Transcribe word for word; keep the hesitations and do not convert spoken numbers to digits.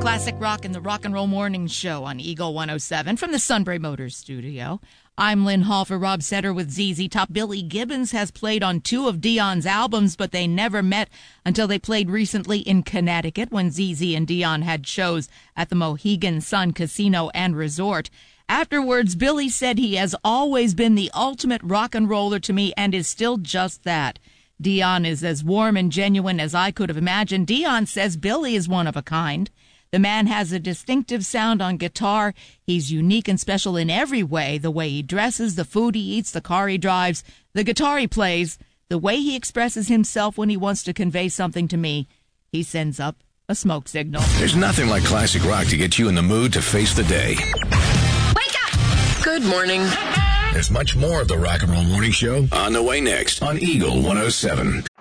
Classic rock in the Rock and Roll Morning Show on Eagle one oh seven from the Sunbury Motors studio. I'm Lynn Hall for Rob Setter with Z Z Top. Billy Gibbons has played on two of Dion's albums, but they never met until they played recently in Connecticut when Z Z and Dion had shows at the Mohegan Sun Casino and Resort. Afterwards, Billy said he has always been the ultimate rock and roller to me and is still just that. Dion is as warm and genuine as I could have imagined. Dion says Billy is one of a kind. The man has a distinctive sound on guitar. He's unique and special in every way. The way he dresses, the food he eats, the car he drives, the guitar he plays, the way he expresses himself when he wants to convey something to me. He sends up a smoke signal. There's nothing like classic rock to get you in the mood to face the day. Wake up! Good morning. There's much more of the Rock and Roll Morning Show on the way next on Eagle one oh seven.